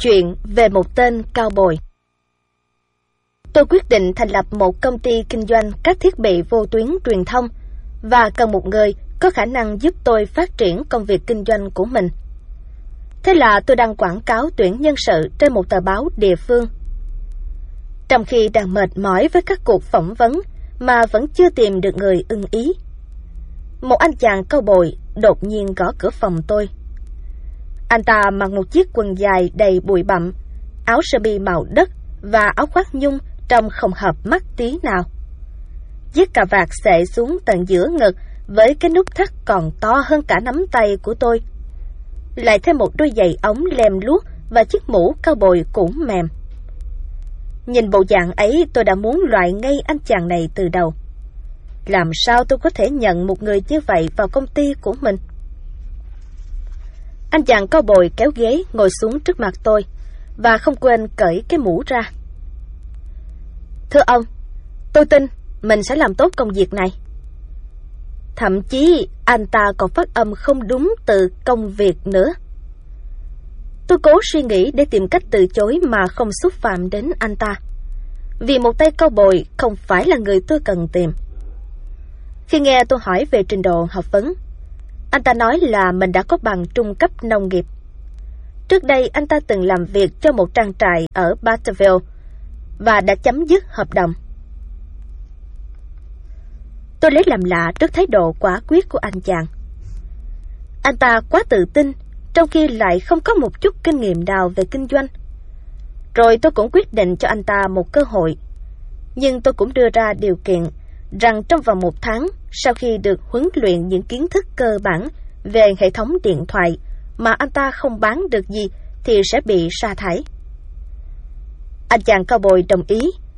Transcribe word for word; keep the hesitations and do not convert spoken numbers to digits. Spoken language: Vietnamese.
Chuyện về một tên cao bồi. Tôi quyết định thành lập một công ty kinh doanh các thiết bị vô tuyến truyền thông và cần một người có khả năng giúp tôi phát triển công việc kinh doanh của mình. Thế là tôi đăng quảng cáo tuyển nhân sự trên một tờ báo địa phương. Trong khi đang mệt mỏi với các cuộc phỏng vấn mà vẫn chưa tìm được người ưng ý, một anh chàng cao bồi đột nhiên gõ cửa phòng tôi. Anh ta mặc một chiếc quần dài đầy bụi bặm, áo sơ mi màu đất và áo khoác nhung trông không hợp mắt tí nào. Chiếc cà vạt xệ xuống tận giữa ngực với cái nút thắt còn to hơn cả nắm tay của tôi. Lại thêm một đôi giày ống lem luốc và chiếc mũ cao bồi cũng mềm. Nhìn bộ dạng ấy, tôi đã muốn loại ngay anh chàng này từ đầu. Làm sao tôi có thể nhận một người như vậy vào công ty của mình? Anh chàng cao bồi kéo ghế ngồi xuống trước mặt tôi và không quên cởi cái mũ ra. Thưa ông, tôi tin mình sẽ làm tốt công việc này. Thậm chí anh ta còn phát âm không đúng từ công việc nữa. Tôi cố suy nghĩ để tìm cách từ chối mà không xúc phạm đến anh ta, vì một tay cao bồi không phải là người tôi cần tìm. Khi nghe tôi hỏi về trình độ học vấn, anh ta nói là mình đã có bằng trung cấp nông nghiệp. Trước đây anh ta từng làm việc cho một trang trại ở Barterville và đã chấm dứt hợp đồng. Tôi lấy làm lạ trước thái độ quả quyết của anh chàng. Anh ta quá tự tin, trong khi lại không có một chút kinh nghiệm nào về kinh doanh. Rồi tôi cũng quyết định cho anh ta một cơ hội. Nhưng tôi cũng đưa ra điều kiện rằng trong vòng một tháng, sau khi được huấn luyện những kiến thức cơ bản về hệ thống điện thoại mà anh ta không bán được gì thì sẽ bị sa thải. Anh chàng cao bồi đồng ý